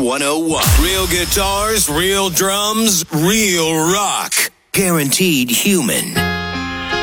101. Real guitars, real drums, real rock. Guaranteed human.